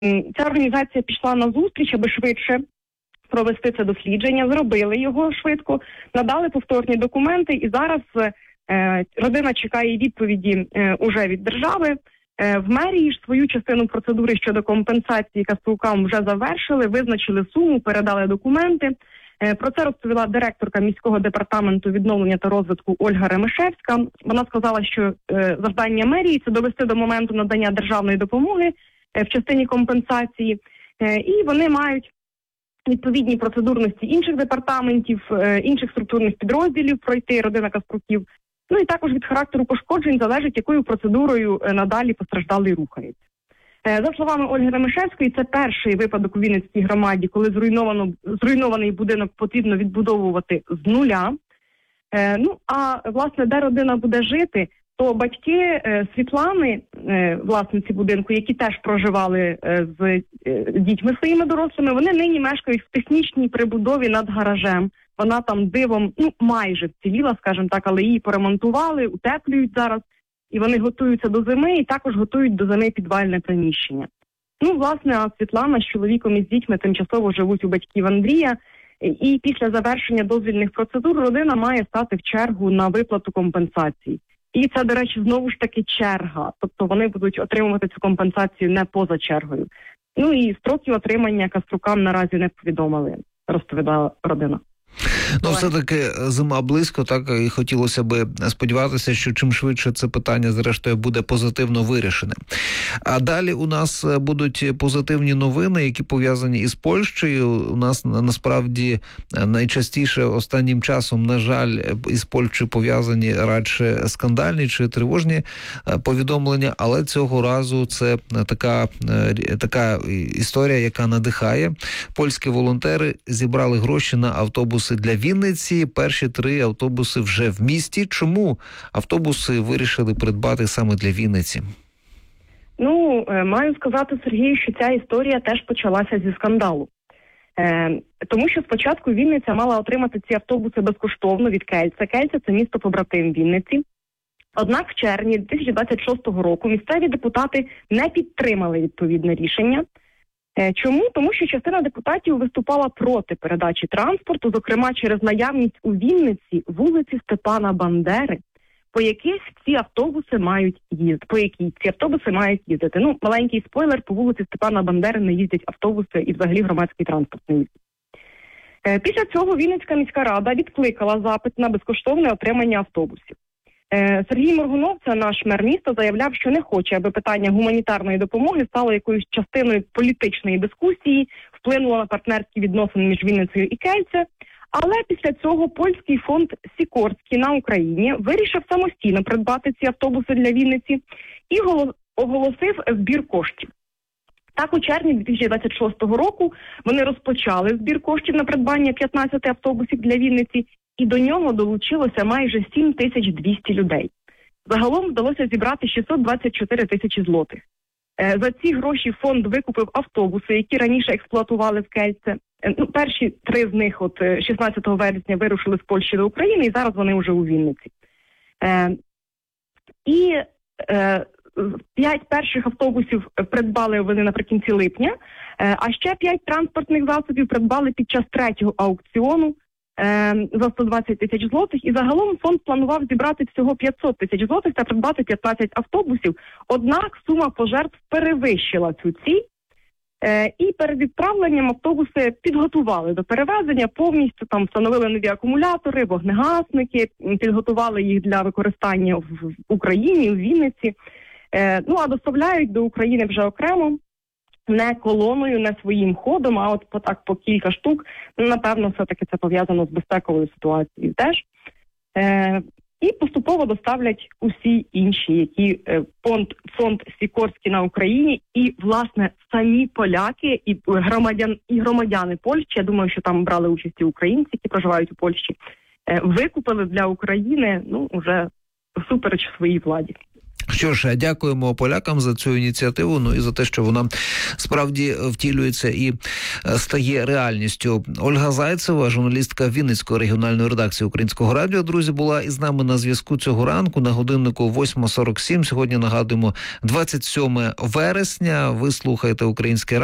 Ця організація пішла на зустріч, аби швидше провести це дослідження, зробили його швидко, надали повторні документи, і зараз родина чекає відповіді уже від держави. В мерії ж свою частину процедури щодо компенсації Каспрукам вже завершили, визначили суму, передали документи. Про це розповіла директорка міського департаменту відновлення та розвитку Ольга Ремишевська. Вона сказала, що завдання мерії – це довести до моменту надання державної допомоги в частині компенсації, і вони мають відповідні процедурності інших департаментів, інших структурних підрозділів пройти, родина Каспруків. Ну і також від характеру пошкоджень залежить, якою процедурою надалі постраждалий рухається. За словами Ольги Ремишевської, це перший випадок у Вінницькій громаді, коли зруйнований будинок потрібно відбудовувати з нуля. Ну, а, власне, де родина буде жити, то батьки Світлани, власниці будинку, які теж проживали з дітьми своїми дорослими, вони нині мешкають в технічній прибудові над гаражем. Вона там дивом, майже вціліла, скажімо так, але її поремонтували, утеплюють зараз. І вони готуються до зими, і також готують до зими підвальне приміщення. Ну, власне, а Світлана з чоловіком і з дітьми тимчасово живуть у батьків Андрія. І після завершення дозвільних процедур родина має стати в чергу на виплату компенсації. І це, до речі, знову ж таки черга. Тобто вони будуть отримувати цю компенсацію не поза чергою. Ну і строки отримання Каспрукам наразі не повідомили, розповідала родина. Ну, все-таки зима близько, так, і хотілося би сподіватися, що чим швидше це питання, зрештою, буде позитивно вирішене. А далі у нас будуть позитивні новини, які пов'язані із Польщею. У нас, насправді, найчастіше останнім часом, на жаль, із Польщею пов'язані радше скандальні чи тривожні повідомлення, але цього разу це така історія, яка надихає. Польські волонтери зібрали гроші на автобуси для Вінниці. Перші 3 автобуси вже в місті. Чому автобуси вирішили придбати саме для Вінниці? Ну, маю сказати, Сергію, що ця історія теж почалася зі скандалу. Тому що спочатку Вінниця мала отримати ці автобуси безкоштовно від Кельця. Кельце – це місто-побратим Вінниці. Однак в червні 2026 року місцеві депутати не підтримали відповідне рішення. Чому? Тому що частина депутатів виступала проти передачі транспорту, зокрема через наявність у Вінниці вулиці Степана Бандери, по якій ці автобуси мають їздити. Ну, маленький спойлер, по вулиці Степана Бандери не їздять автобуси і взагалі громадський транспорт не їздить. Після цього Вінницька міська рада відкликала запит на безкоштовне отримання автобусів. Сергій Моргунов, це наш мер міста, заявляв, що не хоче, аби питання гуманітарної допомоги стало якоюсь частиною політичної дискусії, вплинуло на партнерські відносини між Вінницею і Кельце. Але після цього польський фонд Сікорський на Україні вирішив самостійно придбати ці автобуси для Вінниці і оголосив збір коштів. Так, у червні 2026 року вони розпочали збір коштів на придбання 15 автобусів для Вінниці, і до нього долучилося майже 7200 людей. Загалом вдалося зібрати 624 тисячі злотих. За ці гроші фонд викупив автобуси, які раніше експлуатували в Кельце. Перші 3 з них 16 вересня вирушили з Польщі до України, і зараз вони вже у Вінниці. І 5 перших автобусів придбали вони наприкінці липня, а ще 5 транспортних засобів придбали під час 3-го аукціону за 120 тисяч злотих, і загалом фонд планував зібрати всього 500 тисяч злотих та придбати 15 автобусів, однак сума пожертв перевищила цю ціль, і перед відправленням автобуси підготували до перевезення, повністю там встановили нові акумулятори, вогнегасники, підготували їх для використання в Україні, у Вінниці, ну а доставляють до України вже окремо, не колоною, не своїм ходом, а от по кілька штук. Напевно, все-таки це пов'язано з безпековою ситуацією теж. І поступово доставлять усі інші, які фонд Сікорський на Україні, і, власне, самі поляки і громадяни Польщі, я думаю, що там брали участь і українці, які проживають у Польщі, викупили для України, уже всупереч своїй владі. Що ж, дякуємо полякам за цю ініціативу, ну і за те, що вона справді втілюється і стає реальністю. Ольга Зайцева, журналістка Вінницької регіональної редакції Українського радіо, друзі, була із нами на зв'язку цього ранку на годиннику 8:47. Сьогодні, нагадуємо, 27 вересня. Ви слухаєте Українське